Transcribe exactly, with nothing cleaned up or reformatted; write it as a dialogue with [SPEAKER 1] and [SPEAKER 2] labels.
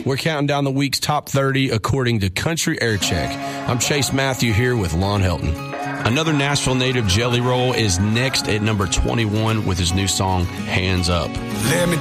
[SPEAKER 1] We're counting down the week's top thirty according to Country Air Check. I'm Chase Matthew here with Lon Helton. Another Nashville native, Jelly Roll, is next at number twenty-one with his new song, Hands Up.
[SPEAKER 2] Let me